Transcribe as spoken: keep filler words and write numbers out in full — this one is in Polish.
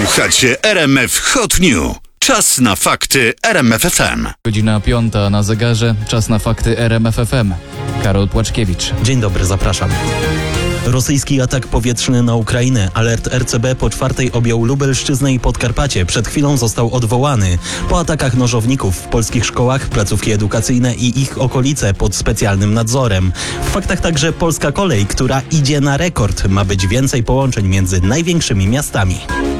Słuchacie R M F Hot News. Czas na fakty R M F F M. Godzina piąta na zegarze. Czas na fakty R M F F M. Karol Płaczkiewicz. Dzień dobry, zapraszam. Rosyjski atak powietrzny na Ukrainę. Alert R C B po czwartej objął Lubelszczyznę i Podkarpacie. Przed chwilą został odwołany. Po atakach nożowników w polskich szkołach, placówki edukacyjne i ich okolice pod specjalnym nadzorem. W faktach także polska kolej, która idzie na rekord. Ma być więcej połączeń między największymi miastami.